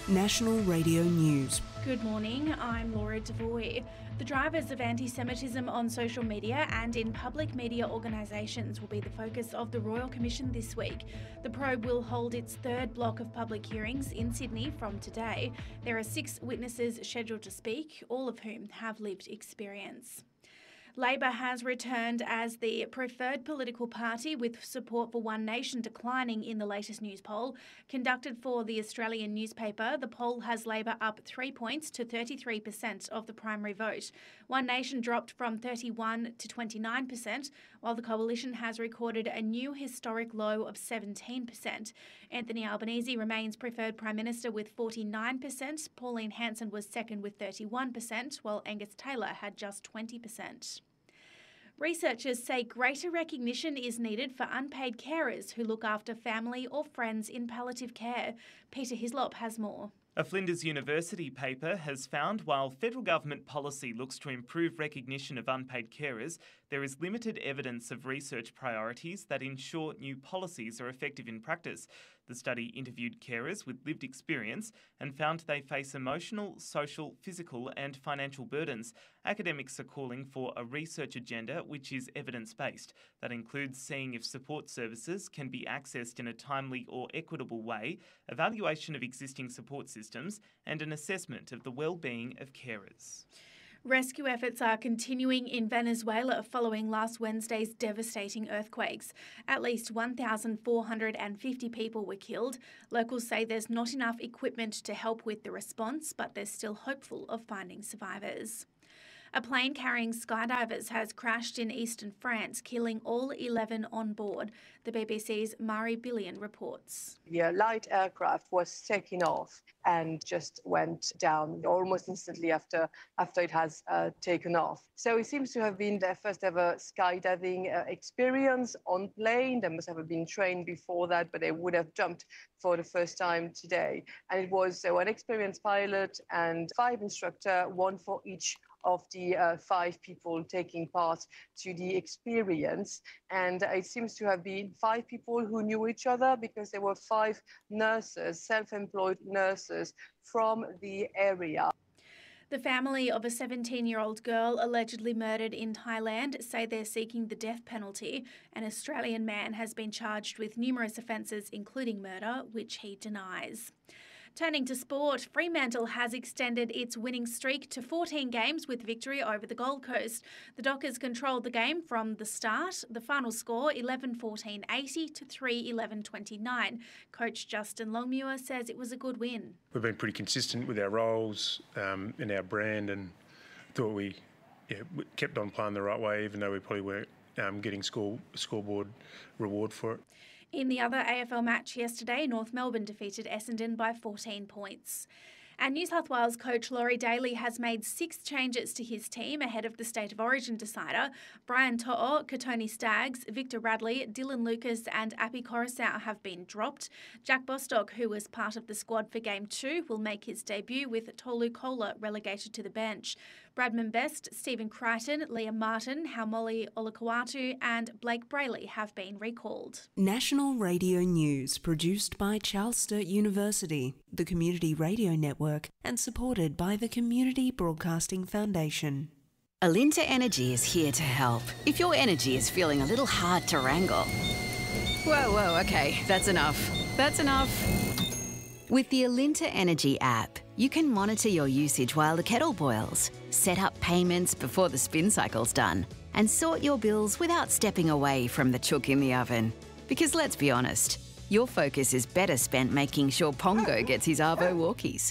National Radio News. Good morning, I'm Laura Devoy. The drivers of anti-Semitism on social media and in public media organisations will be the focus of the Royal Commission this week. The probe will hold its third block of public hearings in Sydney from today. There are 6 witnesses scheduled to speak, all of whom have lived experience. Labor has returned as the preferred political party, with support for One Nation declining in the latest news poll. Conducted for the Australian newspaper, the poll has Labor up 3 points to 33% of the primary vote. One Nation dropped from 31% to 29%, while the coalition has recorded a new historic low of 17%. Anthony Albanese remains preferred Prime Minister with 49%. Pauline Hanson was second with 31%, while Angus Taylor had just 20%. Researchers say greater recognition is needed for unpaid carers who look after family or friends in palliative care. Peter Hislop has more. A Flinders University paper has found while federal government policy looks to improve recognition of unpaid carers, there is limited evidence of research priorities that ensure new policies are effective in practice. The study interviewed carers with lived experience and found they face emotional, social, physical and financial burdens. Academics are calling for a research agenda which is evidence-based. That includes seeing if support services can be accessed in a timely or equitable way, evaluation of existing support systems and an assessment of the well-being of carers. Rescue efforts are continuing in Venezuela following last Wednesday's devastating earthquakes. At least 1,450 people were killed. Locals say there's not enough equipment to help with the response, but they're still hopeful of finding survivors. A plane carrying skydivers has crashed in eastern France, killing all 11 on board. The BBC's Mari Billion reports. The light aircraft was taking off and just went down almost instantly after it has taken off. So it seems to have been their first ever skydiving experience on plane. They must have been trained before that, but they would have jumped for the first time today. And it was one experienced pilot and 5 instructors, 1 for each of the 5 people taking part to the experience. And it seems to have been 5 people who knew each other because there were 5 nurses, self-employed nurses from the area. The family of a 17-year-old girl allegedly murdered in Thailand say they're seeking the death penalty. An Australian man has been charged with numerous offences, including murder, which he denies. Turning to sport, Fremantle has extended its winning streak to 14 games with victory over the Gold Coast. The Dockers controlled the game from the start. The final score 11-14-80 to 3-11-29. Coach Justin Longmuir says it was a good win. We've been pretty consistent with our roles and our brand, and thought we kept on playing the right way, even though we probably weren't getting scoreboard reward for it. In the other AFL match yesterday, North Melbourne defeated Essendon by 14 points. And New South Wales coach Laurie Daly has made 6 changes to his team ahead of the State of Origin decider. Brian To'o, Katoni Staggs, Victor Radley, Dylan Lucas and Api Coruscant have been dropped. Jack Bostock, who was part of the squad for Game 2, will make his debut with Tolu Kola relegated to the bench. Bradman Best, Stephen Crichton, Liam Martin, Haumole Olakau'atu and Blake Brayley have been recalled. National Radio News, produced by Charles Sturt University, the Community Radio Network, and supported by the Community Broadcasting Foundation. Alinta Energy is here to help. If your energy is feeling a little hard to wrangle. Whoa, okay, that's enough. That's enough. With the Alinta Energy app, you can monitor your usage while the kettle boils, set up payments before the spin cycle's done, and sort your bills without stepping away from the chook in the oven. Because let's be honest, your focus is better spent making sure Pongo gets his Arvo walkies.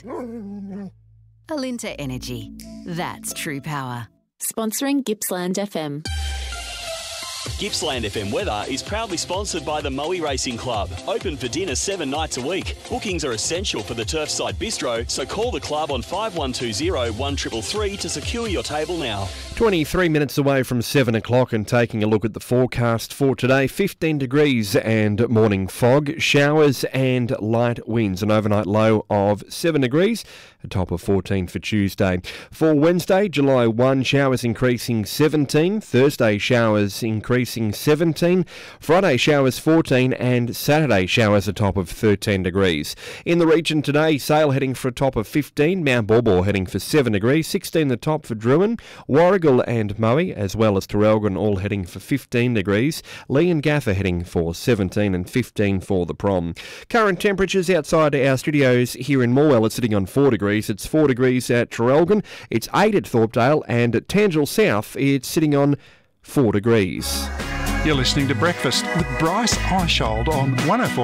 Alinta Energy. That's true power. Sponsoring Gippsland FM. Gippsland FM weather is proudly sponsored by the Moe Racing Club. Open for dinner 7 nights a week. Bookings are essential for the Turfside Bistro, so call the club on 5120 1333 to secure your table now. 23 minutes away from 7 o'clock and taking a look at the forecast for today. 15 degrees and morning fog, showers and light winds. An overnight low of 7 degrees, a top of 14 for Tuesday. For Wednesday, July 1, showers increasing 17. Thursday, showers increasing increasing 17. Friday showers 14 and Saturday showers a top of 13 degrees. In the region today, Sale heading for a top of 15, Mount Baw heading for 7 degrees, 16 the top for Druin, Warragul and Moe, as well as Traralgon all heading for 15 degrees, Lee and Gaffer heading for 17 and 15 for the Prom. Current temperatures outside our studios here in Morwell are sitting on 4 degrees. It's 4 degrees at Traralgon, it's 8 at Thorpedale, and at Tangel South it's sitting on 4 degrees. You're listening to Breakfast with Bryce Eishold on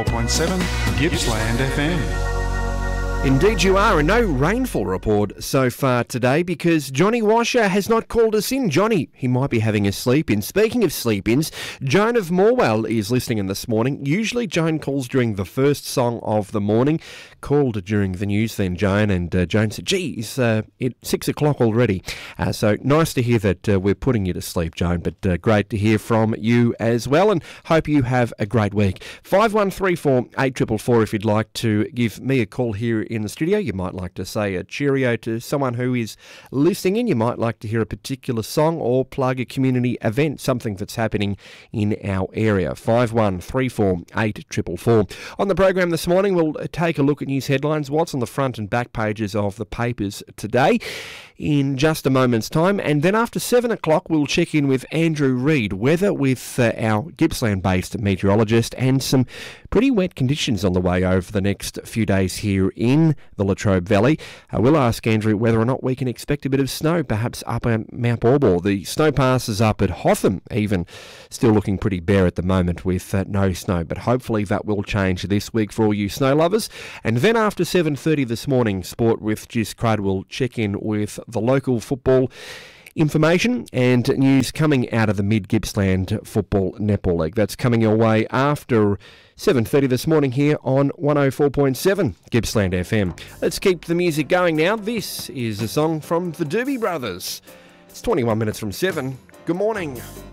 104.7 Gippsland FM. Indeed you are, and no rainfall report so far today because Johnny Washer has not called us in. Johnny, he might be having a sleep-in. Speaking of sleep-ins, Joan of Morwell is listening in this morning. Usually Joan calls during the first song of the morning. Called during the news then, Joan, and Joan said, geez, it's 6 o'clock already. So nice to hear that we're putting you to sleep, Joan, but great to hear from you as well, and hope you have a great week. 5134 8444 if you'd like to give me a call here in the studio. You might like to say a cheerio to someone who is listening in. You might like to hear a particular song or plug a community event, something that's happening in our area. 5134 8444. On the program this morning, we'll take a look at news headlines, what's on the front and back pages of the papers today in just a moment's time. And then after 7 o'clock, we'll check in with Andrew Reid, weather with our Gippsland-based meteorologist, and some pretty wet conditions on the way over the next few days here in the Latrobe Valley. We'll ask Andrew whether or not we can expect a bit of snow, perhaps up at Mount Baw. The snow passes up at Hotham even, still looking pretty bare at the moment with no snow, but hopefully that will change this week for all you snow lovers. And then after 7:30 this morning, Sport with Gis Crud will check in with the local football information and news coming out of the Mid-Gippsland Football Netball League. That's coming your way after 7:30 this morning here on 104.7 Gippsland FM. Let's keep the music going now. This is a song from the Doobie Brothers. It's 21 minutes from 7. Good morning.